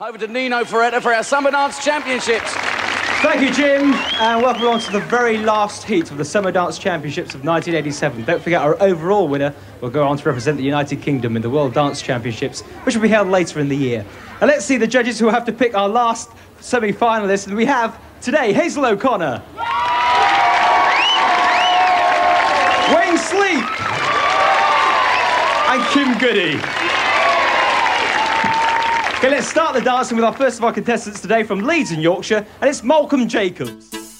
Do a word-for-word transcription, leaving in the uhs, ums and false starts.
Over to Nino Ferretta for our Summer Dance Championships. Thank you, Jim, and welcome along to the very last heat of the Summer Dance Championships of nineteen eighty-seven. Don't forget, our overall winner will go on to represent the United Kingdom in the World Dance Championships, which will be held later in the year. And let's see the judges who will have to pick our last semi-finalists, and we have today Hazel O'Connor, Wayne Sleep, and Kim Goody. Okay, let's start the dancing with our first of our contestants today from Leeds in Yorkshire, and it's Malcolm Jacobs.